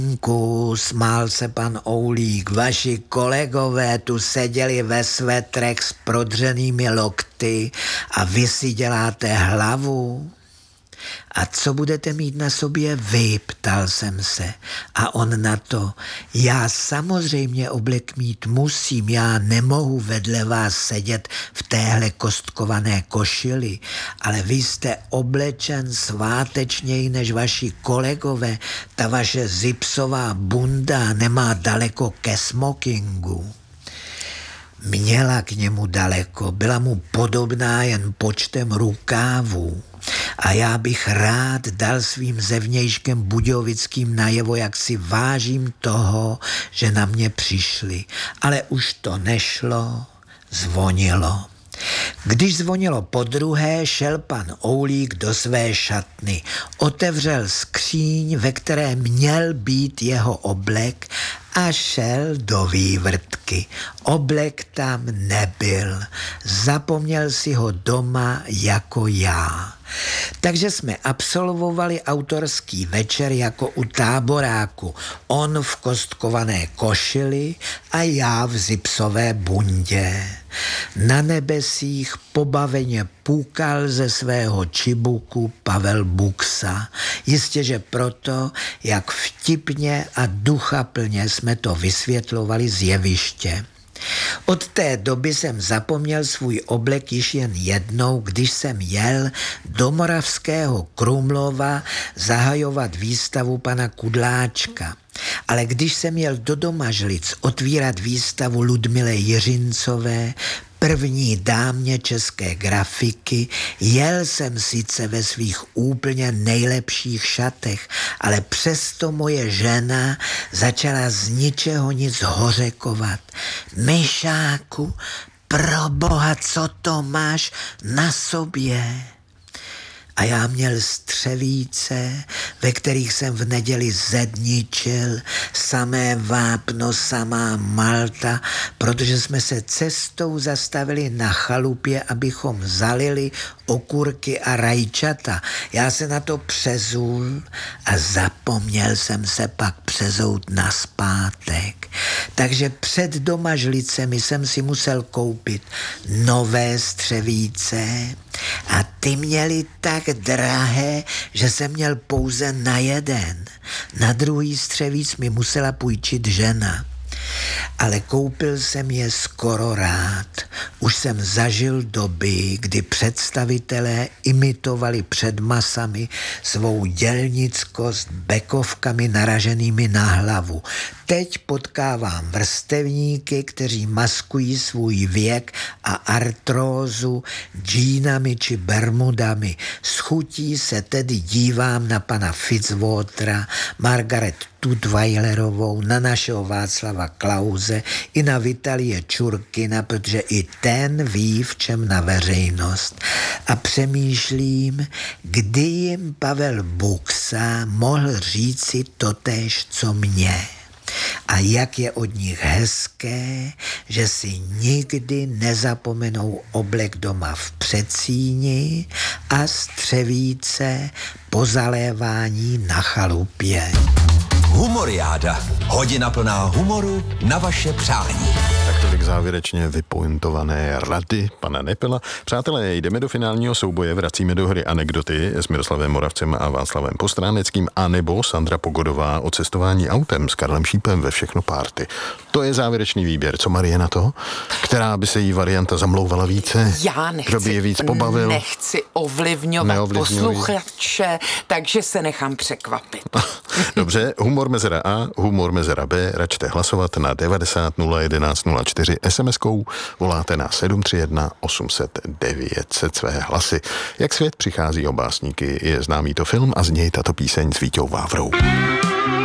Smál se pan Oulík, vaši kolegové tu seděli ve svetrech s prodřenými lokty a vy si děláte hlavu. A co budete mít na sobě vy, ptal jsem se. A on na to, já samozřejmě oblek mít musím, já nemohu vedle vás sedět v téhle kostkované košili, ale vy jste oblečen svátečněji než vaši kolegové, ta vaše zipsová bunda nemá daleko ke smokingu. Měla k němu daleko, byla mu podobná jen počtem rukávů. A já bych rád dal svým zevnějškem budějovickým najevo, jak si vážím toho, že na mě přišli. Ale už to nešlo, zvonilo. Když zvonilo podruhé, šel pan Oulík do své šatny. Otevřel skříň, ve které měl být jeho oblek a šel do vývrtky. Oblek tam nebyl. Zapomněl si ho doma jako já. Takže jsme absolvovali autorský večer jako u táboráku. On v kostkované košili a já v zipsové bundě. Na nebesích pobaveně půkal ze svého čibuku Pavel Buksa. Jistě, že proto, jak vtipně a duchaplně jsme to vysvětlovali z jeviště. Od té doby jsem zapomněl svůj oblek již jen jednou, když jsem jel do Moravského Krumlova zahajovat výstavu pana Kudláčka. Ale když jsem jel do Domažlic otvírat výstavu Ludmile Jiřincové, první dámě české grafiky, jel jsem sice ve svých úplně nejlepších šatech, ale přesto moje žena začala z ničeho nic hořekovat. Myšáku, pro boha, co to máš na sobě? A já měl střevíce, ve kterých jsem v neděli zedničil, samé vápno, samá malta, protože jsme se cestou zastavili na chalupě, abychom zalili okurky a rajčata. Já se na to přezul a zapomněl jsem se pak přezout nazpátek. Takže před Domažlicemi jsem si musel koupit nové střevíce a ty měli tak drahé, že jsem měl pouze na jeden. Na druhý střevíc mi musela půjčit žena. Ale koupil jsem je skoro rád. Už jsem zažil doby, kdy představitelé imitovali před masami svou dělnickost bekovkami naraženými na hlavu. Teď potkávám vrstevníky, kteří maskují svůj věk a artrózu džínami či bermudami. S chutí se tedy dívám na pana Fitzwatera, Margaret Tutweilerovou, na našeho Václava Klause i na Vitalie Čurkina, protože i ten ví, v čem na veřejnost. A přemýšlím, kdy jim Pavel Buksa mohl říci totéž, co mě. A jak je od nich hezké, že si nikdy nezapomenou oblek doma v předsíni a střevíce po zalévání na chalupě. Humoriáda. Hodina plná humoru na vaše přání. Tak tolik závěrečně vypointované rady pana Nepela. Přátelé, jdeme do finálního souboje, vracíme do hry anekdoty s Miroslavem Moravcem a Václavem Postráneckým, anebo Sandra Pogodová o cestování autem s Karlem Šípem ve Všechno párty. To je závěrečný výběr. Co Marie na to? Která by se jí varianta zamlouvala více? Já nechci. Kdo by je víc pobavil? Nechci ovlivňovat posluchače, takže se nechám překvapit. Dobře, humor mezera A, humor mezera B, račte hlasovat na 90 011 04 SMS-kou, voláte na 731 800 900 své hlasy. Jak svět přichází o básníky, je známý to film a z něj tato píseň s Víťou Vávrou.